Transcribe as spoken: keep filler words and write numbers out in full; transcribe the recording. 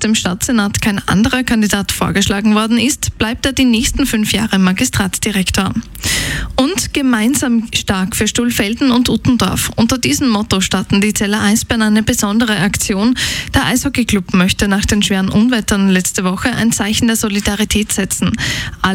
dem Stadtsenat kein anderer Kandidat vorgeschlagen worden ist, bleibt er die nächsten fünf Jahre Magistratsdirektor. Und gemeinsam stark für Stulfelden und Uttendorf. Unter diesem Motto starten die Zeller Eisbären eine besondere Aktion. Der Eishockeyclub möchte nach den schweren Unwettern letzte Woche ein Zeichen der Solidarität setzen.